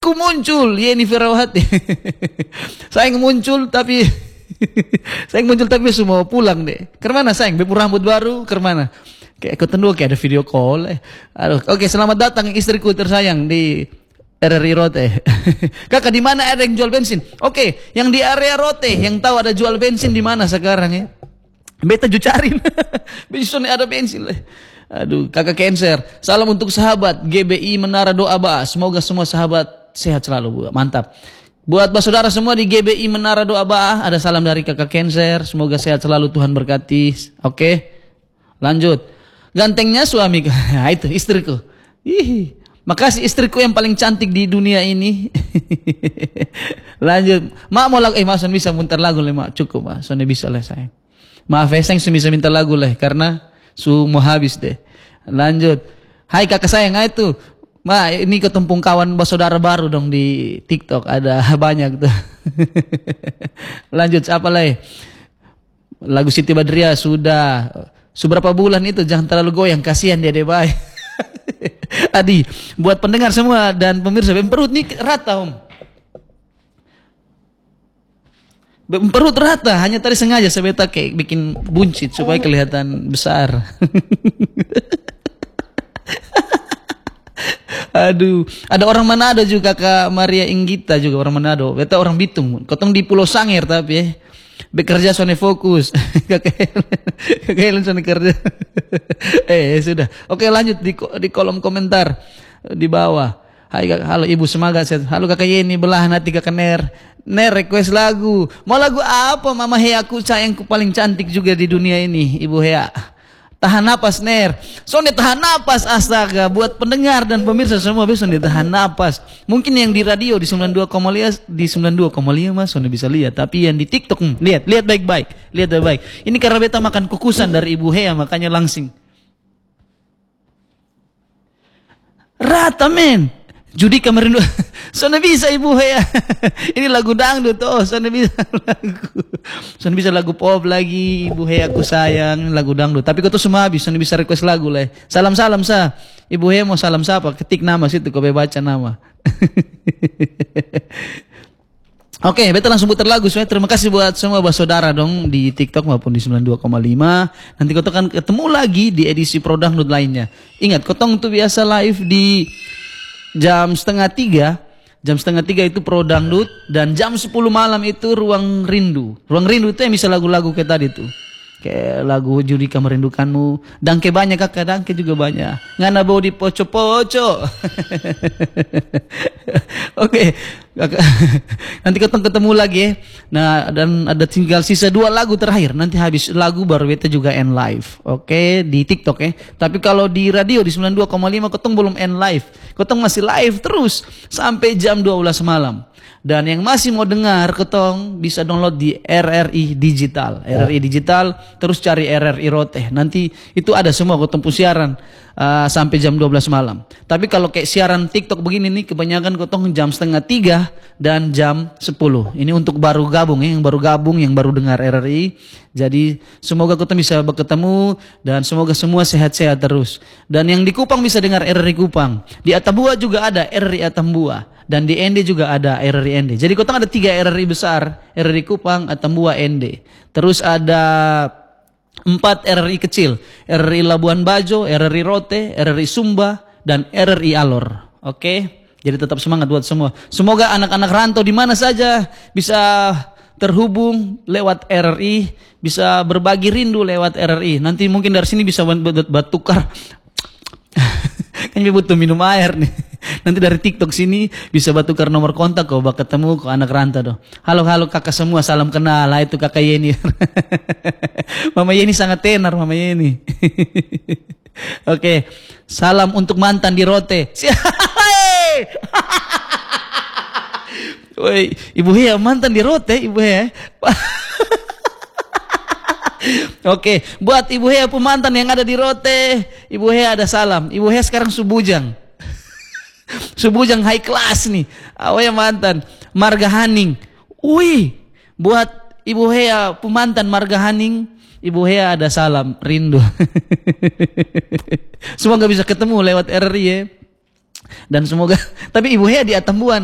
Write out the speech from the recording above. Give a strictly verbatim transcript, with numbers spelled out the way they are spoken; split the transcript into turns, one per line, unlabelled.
Ku muncul, Yeni Firawati. Sayang muncul tapi sayang muncul tapi semua pulang deh. Kemana sayang? Bepu rambut baru, kemana? Kayak ketemu kayak ada video call. Eh. Aduh, oke, selamat datang istriku tersayang di R R I Rote. Kakak, di mana ada yang jual bensin? Oke, yang di area Rote, yang tahu ada jual bensin di mana sekarang ya? Beta ju cari. Bensin ada bensin lah. Aduh, kakak cancer. Salam untuk sahabat G B I Menara Doa Ba. Semoga semua sahabat sehat selalu, Bu. Mantap. Buat saudara semua di G B I Menara Doa Ba, ada salam dari kakak cancer. Semoga sehat selalu, Tuhan berkati. Oke. Lanjut. Gantengnya suami. Nah, itu istriku. Ih, makasih istriku yang paling cantik di dunia ini. Lanjut. Mak mau lagu, eh mak son bisa muter lagu le mak. Cukup mak, son bisa lah sayang. Maaf ya sayang, son bisa minta lagu lah karena su mau habis deh. Lanjut. Hai kakak sayang, ah, itu. Ma, ini ketumpung kawan saudara baru dong di TikTok, ada banyak tuh. Lanjut, apa lagi? Lagu Siti Badriah sudah. Seberapa bulan itu, jangan terlalu goyang, kasihan dia deh, bye. Adi, buat pendengar semua dan pemirsa, perut nih rata om. Perut rata, hanya tadi sengaja saya beta kayak bikin buncit supaya kelihatan besar. Aduh, ada orang Manado juga, Kak Maria Inggita juga orang Manado. Beta orang Bitung, kotong di Pulau Sangir tapi ya. Bekerja soalnya fokus. Kakek Helen soalnya kerja. Eh sudah. Oke lanjut di, di kolom komentar di bawah. Hai halo ibu, semangat sehat. Halo kakak Yeni, belahan hati kakak Ner. Ner request lagu. Mau lagu apa? Mama Hea aku sayangku paling cantik juga di dunia ini, Ibu Hea. Tahan napas Ner. Soalnya tahan napas, astaga. Buat pendengar dan pemirsa semua bisa ditahan napas. Mungkin yang di radio di sembilan puluh dua koma lima di sembilan puluh dua koma lima Mas soalnya bisa lihat, tapi yang di TikTok hmm, lihat, lihat baik-baik. Lihat baik-baik. Ini karena beta makan kukusan dari Ibu Hea makanya langsing. Rata men. Judika merindu. Soalnya bisa Ibu Hea. Ini lagu dangdut tuh, soalnya bisa lagu. Soalnya bisa lagu pop lagi, Ibu Hea aku sayang, lagu dangdut. Tapi kau tuh semua habis, soalnya bisa request lagu lah. Salam-salam sa. Ibu Hea mau salam siapa? Ketik nama situ, kau baca nama. Oke, beta langsung putar lagu. Semuanya terima kasih buat semua saudara dong di TikTok maupun di sembilan puluh dua koma lima. Nanti kau akan ketemu lagi di edisi Pro Dangdut lainnya. Ingat, kotong tuh biasa live di jam setengah tiga, jam setengah tiga itu Pro Dangdut, dan jam sepuluh malam itu Ruang Rindu. Ruang Rindu itu yang bisa lagu-lagu kayak tadi tuh. Kayak lagu Judika Merindukanmu. Dangke banyak kakak, dangke juga banyak. Ngana bau di poco-poco. Oke, kakak. Nanti ketemu ketemu lagi ya. Nah, dan ada tinggal sisa dua lagu terakhir. Nanti habis lagu baru beta juga end live. Oke, di TikTok ya. Tapi kalau di radio di sembilan puluh dua koma lima ketemu belum end live. Ketemu masih live terus sampai jam dua belas malam. Dan yang masih mau dengar ketong bisa download di R R I Digital. R R I Digital, terus cari R R I Rote. Nanti itu ada semua ketong siaran uh, sampai jam dua belas malam. Tapi kalau kayak siaran TikTok begini nih, kebanyakan ketong jam setengah tiga dan jam sepuluh. Ini untuk baru gabung ya, yang baru gabung, yang baru dengar R R I. Jadi semoga ketong bisa bertemu dan semoga semua sehat-sehat terus. Dan yang di Kupang bisa dengar R R I Kupang. Di Atambua juga ada R R I Atambua. Dan di N D juga ada R R I N D. Jadi kotong ada tiga R R I besar. R R I Kupang, Atambua, N D. Terus ada empat R R I kecil. R R I Labuan Bajo, R R I Rote, R R I Sumba, dan R R I Alor. Oke? Jadi tetap semangat buat semua. Semoga anak-anak rantau di mana saja bisa terhubung lewat R R I. Bisa berbagi rindu lewat R R I. Nanti mungkin dari sini bisa bertukar. Kan butuh minum air nih. Nanti dari TikTok sini bisa bertukar nomor kontak kok, bak ketemu kok anak rantau doh. Halo halo kakak semua, salam kenal. Lah itu kakak Yeni. Mama Yeni sangat tenar, Mama Yeni. Oke, salam untuk mantan di Rote. Woi, Ibu Hea mantan di Rote, Ibu Hea. Oke, buat Ibu Hea pemantan yang ada di Rote, Ibu Hea ada salam. Ibu Hea sekarang Subujang. Subujang high class nih. Awalnya mantan Marga Haning. Wih, buat Ibu Hea pemantan Marga Haning, Ibu Hea ada salam rindu. Semoga bisa ketemu lewat R R I ya. Dan semoga, tapi Ibu Hea di Atambuan.